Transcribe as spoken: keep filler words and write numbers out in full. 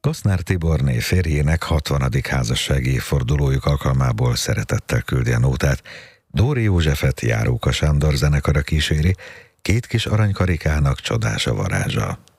Kosznár Tiborné férjének hatvanadik házassági évfordulójuk alkalmából szeretettel küldi a nótát. Dóri Józsefet Járóka Sándor zenekara kíséri, két kis aranykarikának csodás a varázsa.